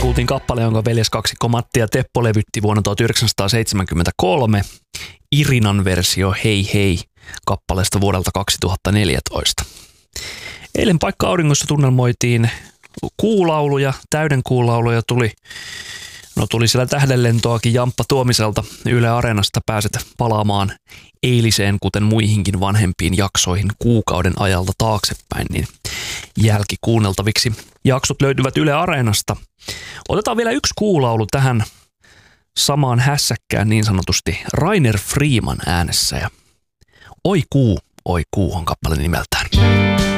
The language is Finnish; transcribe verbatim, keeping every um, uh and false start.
kuultiin kappale, jonka veljeskaksikko Matti ja Teppo levytti vuonna tuhatyhdeksänsataaseitsemänkymmentäkolme. Irinan versio Hei hei kappaleesta vuodelta kaksituhattaneljätoista. Eilen Paikka auringossa tunnelmoitiin kuulauluja, täyden kuulauluja tuli. No tuli siellä tähdenlentoakin Jamppa Tuomiselta Yle Areenasta. Pääset palaamaan eiliseen, kuten muihinkin vanhempiin jaksoihin kuukauden ajalta taaksepäin, niin jälkikuunneltaviksi. Jaksot löytyvät Yle Areenasta. Otetaan vielä yksi kuulaulu tähän samaan hässäkkään niin sanotusti. Rainer Freeman äänessä ja Oi kuu, oi kuu on kappale nimeltään.